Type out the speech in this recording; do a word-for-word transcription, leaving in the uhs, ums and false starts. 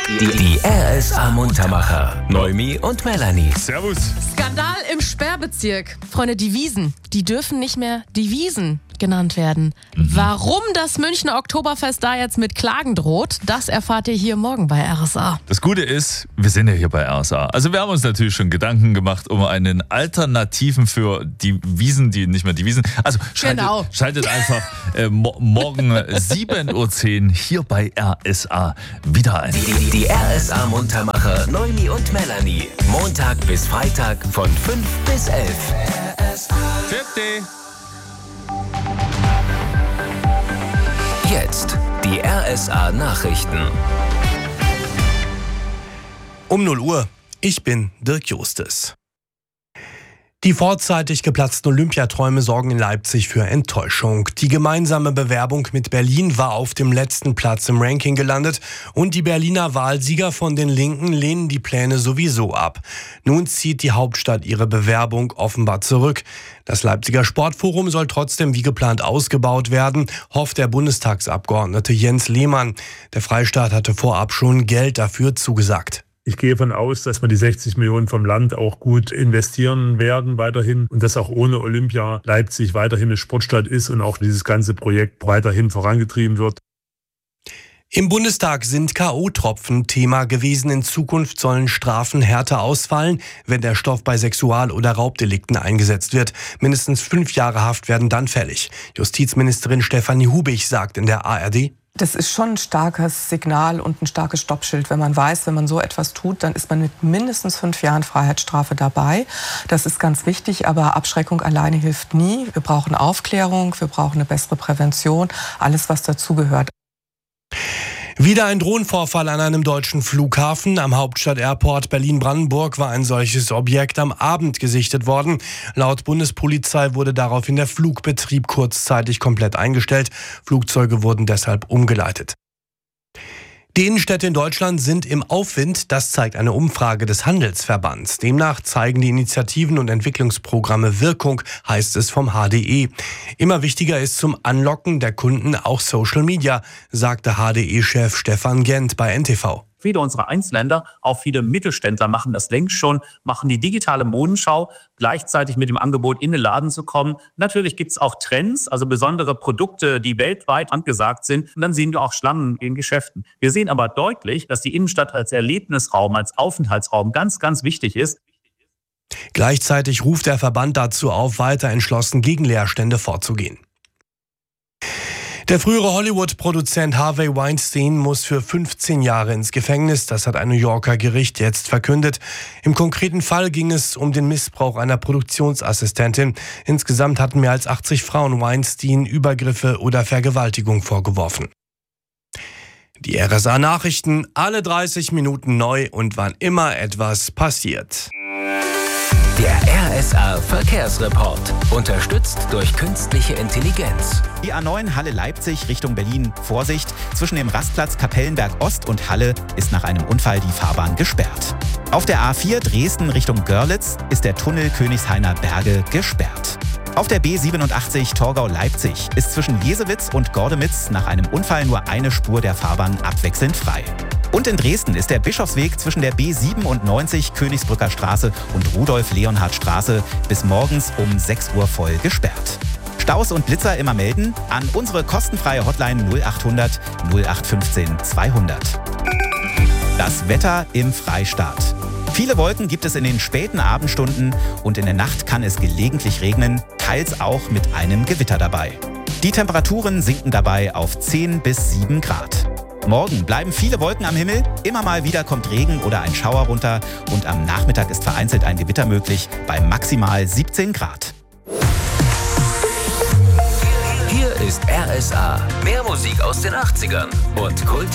Die, die R S A-Muntermacher. Noemi und Melanie. Servus. Skandal im Sperrbezirk. Freunde, die Wiesn, die dürfen nicht mehr die Wiesn genannt werden. Mhm. Warum das Münchner Oktoberfest da jetzt mit Klagen droht, das erfahrt ihr hier morgen bei R S A. Das Gute ist, wir sind ja hier bei R S A. Also wir haben uns natürlich schon Gedanken gemacht um einen Alternativen für die Wiesn, die nicht mehr die Wiesn. Also schaltet, genau. schaltet einfach äh, mo- morgen sieben Uhr zehn hier bei R S A wieder ein. Die, die, die R S A-Muntermacher Noemi und Melanie. Montag bis Freitag von fünf bis elf. R S A. Vierte. Jetzt die R S A-Nachrichten. Um null Uhr. Ich bin Dirk Justes. Die vorzeitig geplatzten Olympiaträume sorgen in Leipzig für Enttäuschung. Die gemeinsame Bewerbung mit Berlin war auf dem letzten Platz im Ranking gelandet und die Berliner Wahlsieger von den Linken lehnen die Pläne sowieso ab. Nun zieht die Hauptstadt ihre Bewerbung offenbar zurück. Das Leipziger Sportforum soll trotzdem wie geplant ausgebaut werden, hofft der Bundestagsabgeordnete Jens Lehmann. Der Freistaat hatte vorab schon Geld dafür zugesagt. Ich gehe davon aus, dass wir die sechzig Millionen vom Land auch gut investieren werden weiterhin und dass auch ohne Olympia Leipzig weiterhin eine Sportstadt ist und auch dieses ganze Projekt weiterhin vorangetrieben wird. Im Bundestag sind K O-Tropfen Thema gewesen. In Zukunft sollen Strafen härter ausfallen, wenn der Stoff bei Sexual- oder Raubdelikten eingesetzt wird. Mindestens fünf Jahre Haft werden dann fällig. Justizministerin Stefanie Hubich sagt in der A R D: Das ist schon ein starkes Signal und ein starkes Stoppschild, wenn man weiß, wenn man so etwas tut, dann ist man mit mindestens fünf Jahren Freiheitsstrafe dabei. Das ist ganz wichtig, aber Abschreckung alleine hilft nie. Wir brauchen Aufklärung, wir brauchen eine bessere Prävention, alles was dazugehört. Wieder ein Drohnenvorfall an einem deutschen Flughafen. Am Hauptstadt-Airport Berlin-Brandenburg war ein solches Objekt am Abend gesichtet worden. Laut Bundespolizei wurde daraufhin der Flugbetrieb kurzzeitig komplett eingestellt. Flugzeuge wurden deshalb umgeleitet. Die Innenstädte in Deutschland sind im Aufwind, das zeigt eine Umfrage des Handelsverbands. Demnach zeigen die Initiativen und Entwicklungsprogramme Wirkung, heißt es vom H D E. Immer wichtiger ist zum Anlocken der Kunden auch Social Media, sagte H D E-Chef Stefan Gent bei N T V. Viele unserer Einzelländer, auch viele Mittelständler machen das längst schon, machen die digitale Modenschau, gleichzeitig mit dem Angebot in den Laden zu kommen. Natürlich gibt es auch Trends, also besondere Produkte, die weltweit angesagt sind. Und dann sehen wir auch Schlangen in Geschäften. Wir sehen aber deutlich, dass die Innenstadt als Erlebnisraum, als Aufenthaltsraum ganz, ganz wichtig ist. Gleichzeitig ruft der Verband dazu auf, weiter entschlossen gegen Leerstände vorzugehen. Der frühere Hollywood-Produzent Harvey Weinstein muss für fünfzehn Jahre ins Gefängnis. Das hat ein New Yorker Gericht jetzt verkündet. Im konkreten Fall ging es um den Missbrauch einer Produktionsassistentin. Insgesamt hatten mehr als achtzig Frauen Weinstein Übergriffe oder Vergewaltigung vorgeworfen. Die R S A-Nachrichten, alle dreißig Minuten neu und wann immer etwas passiert. Der R S A-Verkehrsreport. Unterstützt durch künstliche Intelligenz. Die A neun Halle-Leipzig Richtung Berlin. Vorsicht, zwischen dem Rastplatz Kapellenberg Ost und Halle ist nach einem Unfall die Fahrbahn gesperrt. Auf der A vier Dresden Richtung Görlitz ist der Tunnel Königshainer Berge gesperrt. Auf der B siebenundachtzig Torgau-Leipzig ist zwischen Jesewitz und Gordemitz nach einem Unfall nur eine Spur der Fahrbahn abwechselnd frei. Und in Dresden ist der Bischofsweg zwischen der B siebenundneunzig Königsbrücker Straße und Rudolf-Leonhard-Straße bis morgens um sechs Uhr voll gesperrt. Staus und Blitzer immer melden an unsere kostenfreie Hotline null achthundert null acht fünfzehn zweihundert. Das Wetter im Freistaat. Viele Wolken gibt es in den späten Abendstunden und in der Nacht kann es gelegentlich regnen, teils auch mit einem Gewitter dabei. Die Temperaturen sinken dabei auf zehn bis sieben Grad. Morgen bleiben viele Wolken am Himmel, immer mal wieder kommt Regen oder ein Schauer runter und am Nachmittag ist vereinzelt ein Gewitter möglich bei maximal siebzehn Grad. Hier ist R S A. Mehr Musik aus den achtzigern und Kult.